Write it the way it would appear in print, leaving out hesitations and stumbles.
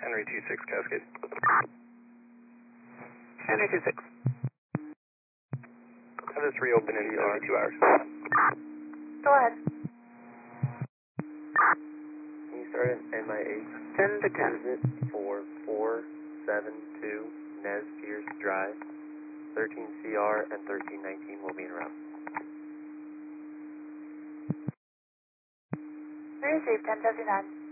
Henry 26 Cascade. Henry 26. Have this reopen in 72 hours. Go ahead. Can you start at MIA? 10 to 10. Visit for 472 Nez Pierce Drive. 13CR and 1319 will be en route. Receive 1079.